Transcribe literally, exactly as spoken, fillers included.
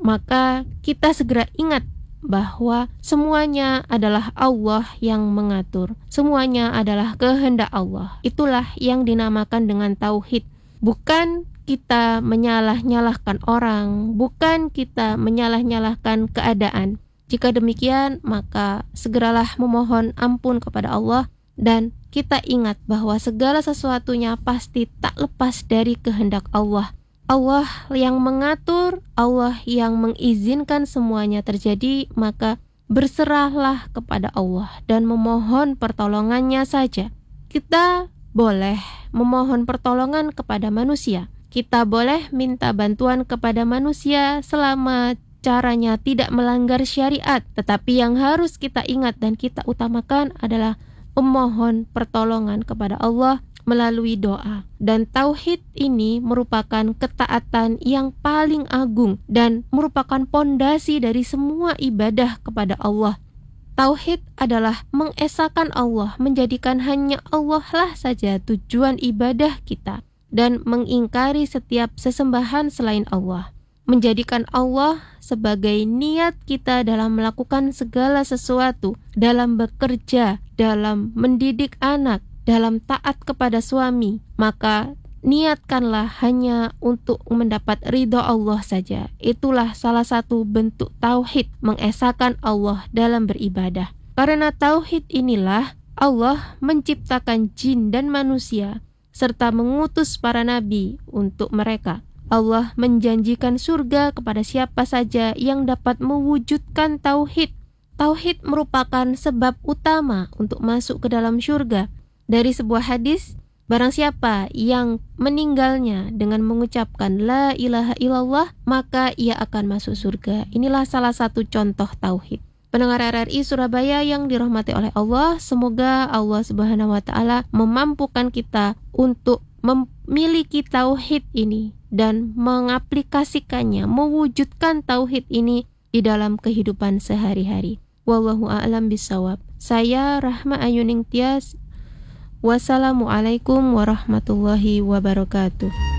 maka kita segera ingat bahwa semuanya adalah Allah yang mengatur. Semuanya adalah kehendak Allah. Itulah yang dinamakan dengan tauhid. Bukan kita menyalah-nyalahkan orang, bukan kita menyalah-nyalahkan keadaan. Jika demikian, maka segeralah memohon ampun kepada Allah dan kita ingat bahwa segala sesuatunya pasti tak lepas dari kehendak Allah. Allah yang mengatur, Allah yang mengizinkan semuanya terjadi, maka berserahlah kepada Allah dan memohon pertolongannya saja. Kita boleh memohon pertolongan kepada manusia. Kita boleh minta bantuan kepada manusia selama caranya tidak melanggar syariat. Tetapi yang harus kita ingat dan kita utamakan adalah memohon pertolongan kepada Allah melalui doa. Dan tauhid ini merupakan ketaatan yang paling agung dan merupakan pondasi dari semua ibadah kepada Allah. Tauhid adalah mengesahkan Allah, menjadikan hanya Allah lah saja tujuan ibadah kita, dan mengingkari setiap sesembahan selain Allah. Menjadikan Allah sebagai niat kita dalam melakukan segala sesuatu, dalam bekerja, dalam mendidik anak, dalam taat kepada suami, maka niatkanlah hanya untuk mendapat ridho Allah saja. Itulah salah satu bentuk tauhid, mengesahkan Allah dalam beribadah. Karena tauhid inilah Allah menciptakan jin dan manusia, serta mengutus para nabi untuk mereka. Allah menjanjikan surga kepada siapa saja yang dapat mewujudkan tauhid. Tauhid merupakan sebab utama untuk masuk ke dalam surga. Dari sebuah hadis, barang siapa yang meninggalnya dengan mengucapkan la ilaha illallah, maka ia akan masuk surga. Inilah salah satu contoh tauhid. Pendengar R R I Surabaya yang dirahmati oleh Allah, semoga Allah Subhanahu wa taala memampukan kita untuk memiliki tauhid ini dan mengaplikasikannya, mewujudkan tauhid ini di dalam kehidupan sehari-hari. Wallahu a'lam bishawab. Saya Rahma Ayuning Tias. Wassalamualaikum warahmatullahi wabarakatuh.